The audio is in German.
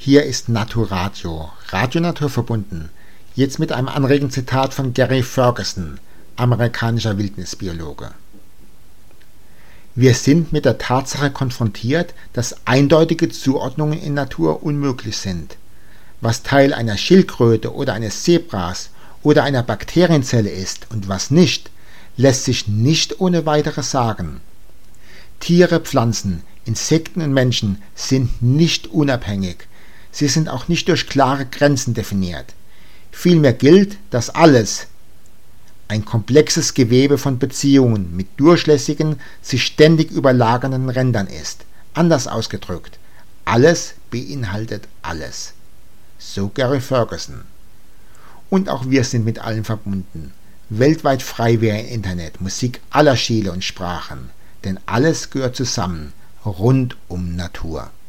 Hier ist Naturadio, Radio Natur verbunden. Jetzt mit einem anregenden Zitat von Gary Ferguson, amerikanischer Wildnisbiologe. Wir sind mit der Tatsache konfrontiert, dass eindeutige Zuordnungen in Natur unmöglich sind. Was Teil einer Schildkröte oder eines Zebras oder einer Bakterienzelle ist und was nicht, lässt sich nicht ohne weiteres sagen. Tiere, Pflanzen, Insekten und Menschen sind nicht unabhängig. Sie sind auch nicht durch klare Grenzen definiert. Vielmehr gilt, dass alles ein komplexes Gewebe von Beziehungen mit durchlässigen, sich ständig überlagernden Rändern ist. Anders ausgedrückt, alles beinhaltet alles. So Gary Ferguson. Und auch wir sind mit allem verbunden. Weltweit frei wie ein Internet, Musik aller Stile und Sprachen. Denn alles gehört zusammen, rund um Natur.